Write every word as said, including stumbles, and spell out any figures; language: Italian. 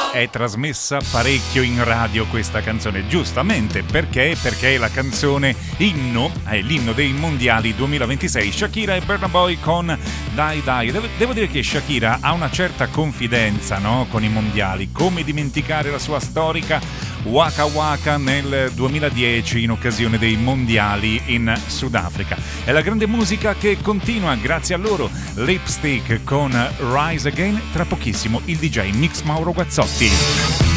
È trasmessa parecchio in radio questa canzone, giustamente, perché? Perché è la canzone inno, è l'inno dei mondiali duemilaventisei. Shakira e Burna Boy con Dai Dai. Devo, devo dire che Shakira ha una certa confidenza, no? Con i mondiali. Come dimenticare la sua storica Waka Waka nel duemiladieci in occasione dei mondiali in Sudafrica. È la grande musica che continua grazie a loro. Lipstick con Rise Again, tra pochissimo il D J Mix Mauro Guazzotti.